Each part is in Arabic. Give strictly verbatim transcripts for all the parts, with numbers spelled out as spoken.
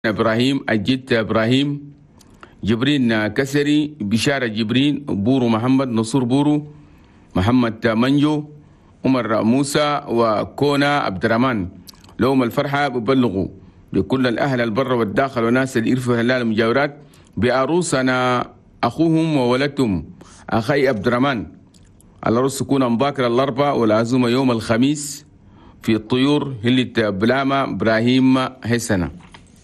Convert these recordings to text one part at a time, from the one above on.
إبراهيم الجد إبراهيم جبرين كسري بشارة جبرين بورو محمد نصور بورو محمد منجو عمر موسى وكونا عبد الرحمن لهم الفرحة ببلغوا لكل الأهل البر والداخل وناس الإرث هلال المجاورات بأروسنا أخوهم وولدهم أخي عبد الرحمن على رأس سكون باكر الأربعاء والعزومة يوم الخميس في الطيور هلة بلامة إبراهيم حسنة.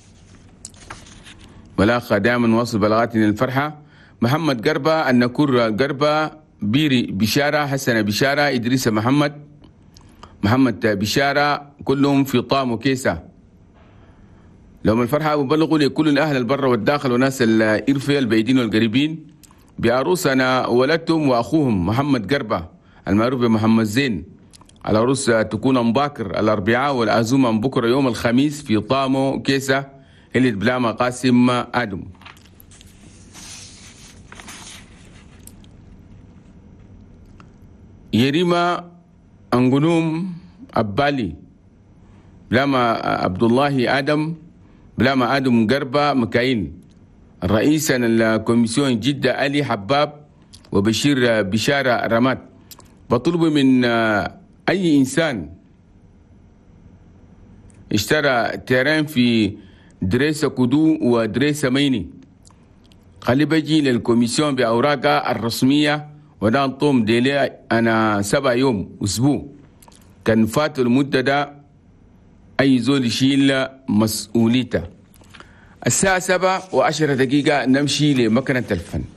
بلاغ دائما واصل بلاغاتنا الفرحة. محمد قربة النكور قربة بيري بشارة حسنة بشارة إدريس محمد محمد بشارة كلهم في طام وكيسة. لهم الفرحة وبلغوا لكل الأهل البر والداخل وناس الإرفة البعيدين والقريبين بأروسنا ولدتهم وأخوهم محمد قربة المعروف بمحمد زين على عروس تكون مباكر الأربعاء والعزومة من بكرة يوم الخميس في طامو كيسة هلة بلامة قاسم آدم. يريما أنقلوم أبالي بلامة عبد الله آدم بلامة آدم قربة مكاين رئيسا الكوميسيون جدة علي حباب وبشير بشارة رمات بطلب من أي إنسان اشترى تيران في دريسة كدو ودريسة ميني خلي بجي للكوميسيون بأوراقها الرسمية ودان طوم ديلي أنا سبع يوم أسبوع كان فات المدة دا أي زول يشيل مسؤوليته. الساعة سبعة وعشرة دقيقة نمشي لمكنة الفن.